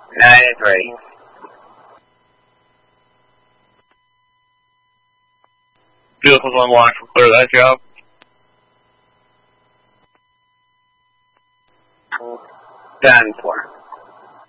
9 is ready. Vehicles on line for clear that job. 10-4.